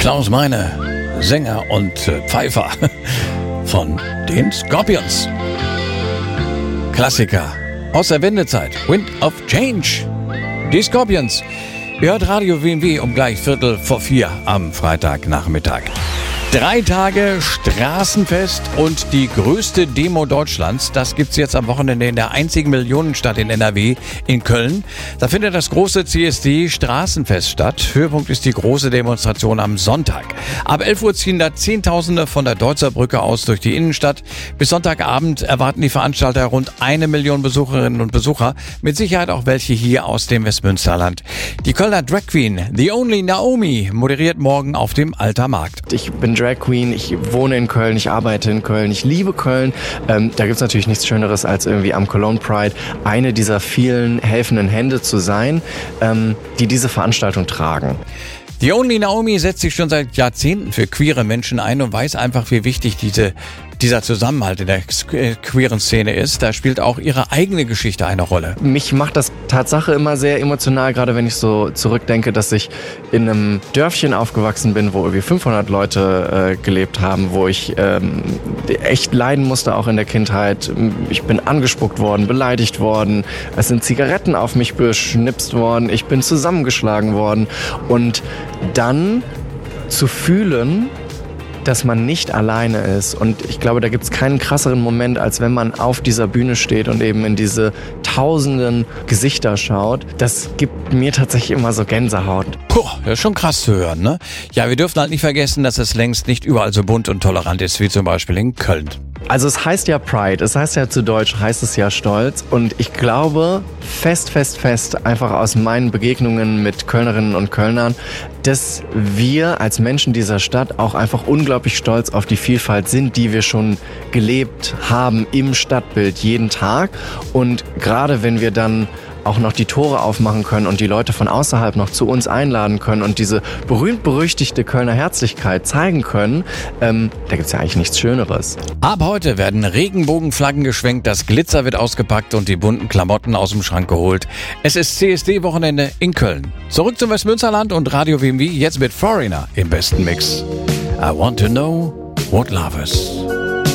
Klaus Meine, Sänger und Pfeifer von den Scorpions. Klassiker aus der Wendezeit, Wind of Change. Die Scorpions. Ihr hört Radio WMW um gleich 3:45 am Freitagnachmittag. 3 Tage Straßenfest und die größte Demo Deutschlands. Das gibt's jetzt am Wochenende in der einzigen Millionenstadt in NRW, in Köln. Da findet das große CSD Straßenfest statt. Höhepunkt ist die große Demonstration am Sonntag. Ab 11 Uhr ziehen da Zehntausende von der Deutzer Brücke aus durch die Innenstadt. Bis Sonntagabend erwarten die Veranstalter rund 1 Million Besucherinnen und Besucher. Mit Sicherheit auch welche hier aus dem Westmünsterland. Die Kölner Drag Queen, The Only Naomi, moderiert morgen auf dem Alter Markt. Ich bin Drag Queen, ich wohne in Köln, ich arbeite in Köln, ich liebe Köln. Da gibt es natürlich nichts Schöneres, als irgendwie am Cologne Pride eine dieser vielen helfenden Hände zu sein, die diese Veranstaltung tragen. The Only Naomi setzt sich schon seit Jahrzehnten für queere Menschen ein und weiß einfach, wie wichtig dieser Zusammenhalt in der queeren Szene ist. Da spielt auch ihre eigene Geschichte eine Rolle. Mich macht das Tatsache immer sehr emotional, gerade wenn ich so zurückdenke, dass ich in einem Dörfchen aufgewachsen bin, wo irgendwie 500 Leute gelebt haben, wo ich echt leiden musste, auch in der Kindheit. Ich bin angespuckt worden, beleidigt worden, es sind Zigaretten auf mich beschnipst worden, ich bin zusammengeschlagen worden. Und dann zu fühlen, dass man nicht alleine ist. Und ich glaube, da gibt es keinen krasseren Moment, als wenn man auf dieser Bühne steht und eben in diese tausenden Gesichter schaut. Das gibt mir tatsächlich immer so Gänsehaut. Puh, das ist schon krass zu hören, ne? Ja, wir dürfen halt nicht vergessen, dass es längst nicht überall so bunt und tolerant ist, wie zum Beispiel in Köln. Also es heißt ja Pride, es heißt ja zu Deutsch, heißt es ja Stolz. Und ich glaube fest, einfach aus meinen Begegnungen mit Kölnerinnen und Kölnern, dass wir als Menschen dieser Stadt auch einfach unglaublich stolz auf die Vielfalt sind, die wir schon gelebt haben im Stadtbild jeden Tag. Und gerade wenn wir dann auch noch die Tore aufmachen können und die Leute von außerhalb noch zu uns einladen können und diese berühmt-berüchtigte Kölner Herzlichkeit zeigen können, da gibt's ja eigentlich nichts Schöneres. Ab heute werden Regenbogenflaggen geschwenkt, das Glitzer wird ausgepackt und die bunten Klamotten aus dem Schrank geholt. Es ist CSD-Wochenende in Köln. Zurück zum Westmünsterland und Radio WMW, jetzt mit Foreigner im besten Mix. I want to know what love is.